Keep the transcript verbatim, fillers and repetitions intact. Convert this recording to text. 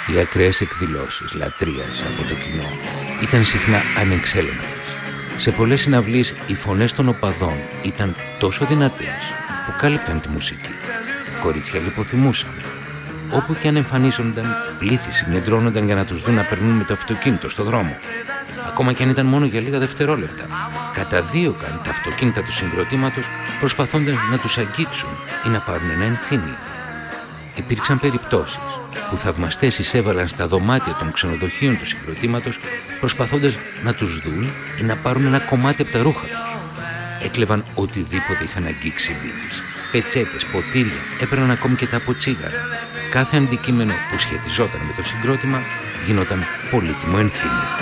Οι ακραίες εκδηλώσεις λατρείας από το κοινό ήταν συχνά ανεξέλεγκτες. Σε πολλές συναυλίες οι φωνές των οπαδών ήταν τόσο δυνατές που κάλυπταν τη μουσική. Κορίτσια λιποθυμούσαν. Όπου και αν εμφανίζονταν, πλήθη συγκεντρώνονταν για να τους δουν να περνούν με το αυτοκίνητο στο δρόμο. Ακόμα και αν ήταν μόνο για λίγα δευτερόλεπτα, καταδίωκαν τα αυτοκίνητα του συγκροτήματος προσπαθώντας να τους αγγίξουν ή να πάρουν ένα ενθύμιο. Υπήρξαν περιπτώσεις που θαυμαστές εισέβαλαν στα δωμάτια των ξενοδοχείων του συγκροτήματος προσπαθώντας να τους δουν ή να πάρουν ένα κομμάτι από τα ρούχα τους. Έκλεβαν οτιδήποτε είχαν αγγίξει οι Beatles. Πετσέτες, ποτήρια, έπαιρναν ακόμη και τα από τσίγαρα. Κάθε αντικείμενο που σχετιζόταν με το συγκρότημα γινόταν πολύτιμο ενθύμιο.